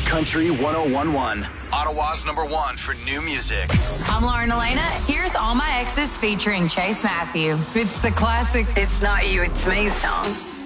Country 1011. Ottawa's #1 for new music. I'm Lauren Elena. Here's All My Exes featuring Chase Matthew. It's the classic It's Not You, It's Me song.